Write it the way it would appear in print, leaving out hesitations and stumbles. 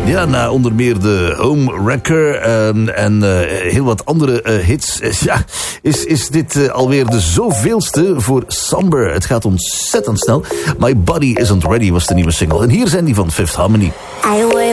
Ja, na onder meer de Home Wrecker en heel wat andere hits. Is dit alweer de zoveelste voor Somber. Het gaat ontzettend snel. My Body Isn't Ready was de nieuwe single. En hier zijn die van Fifth Harmony.